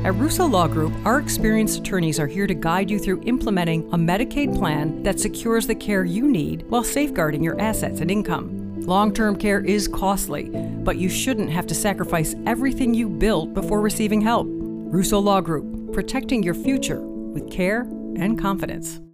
At Russo Law Group, our experienced attorneys are here to guide you through implementing a Medicaid plan that secures the care you need while safeguarding your assets and income. Long-term care is costly, but you shouldn't have to sacrifice everything you built before receiving help. Russo Law Group, protecting your future with care and confidence.